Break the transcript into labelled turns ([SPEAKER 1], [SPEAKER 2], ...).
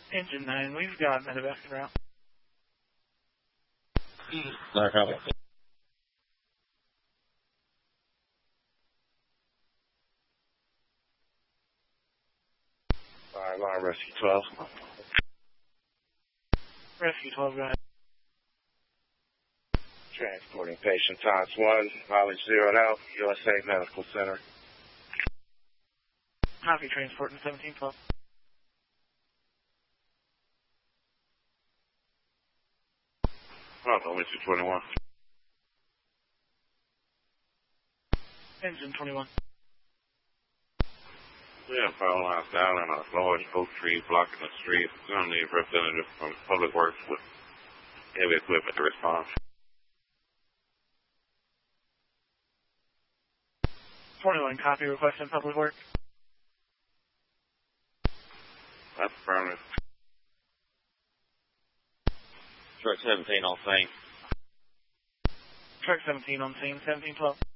[SPEAKER 1] Engine 9, we've got medevac en route.
[SPEAKER 2] No copy.
[SPEAKER 3] Alright, line rescue 12.
[SPEAKER 1] Rescue 12, go ahead.
[SPEAKER 3] Transporting patient Times 1, mileage zeroed out, USA Medical Center.
[SPEAKER 1] Copy, transporting 1712.
[SPEAKER 3] Bravo, Winter 21.
[SPEAKER 1] Engine 21.
[SPEAKER 3] We have power lines down in a large oak tree blocking the street. We're going to need a representative from Public Works with heavy equipment to respond.
[SPEAKER 1] 21, copy, requesting Public Works.
[SPEAKER 3] That's affirmative.
[SPEAKER 2] Truck 17 on scene.
[SPEAKER 1] Truck 17 on scene, 1712.